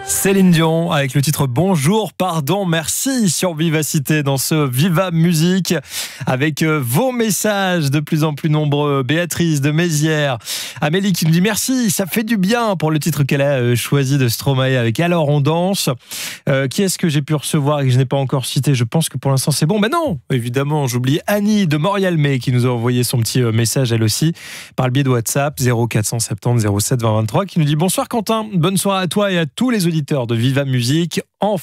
Céline Dion avec le titre Bonjour, pardon, merci sur Vivacité dans ce Viva Musique avec vos messages de plus en plus nombreux. Béatrice de Mézières, Amélie qui nous dit merci, ça fait du bien pour le titre qu'elle a choisi de Stromae avec Alors on danse. Qui est-ce que j'ai pu recevoir et que je n'ai pas encore cité? Je pense que pour l'instant c'est bon. Mais non, évidemment, j'oublie Annie de Morialmé qui nous a envoyé son petit message elle aussi par le biais de WhatsApp 0470 07 20 23 qui nous dit bonsoir Quentin, bonne soirée à toi et à tous les auditeurs de Viva Musique.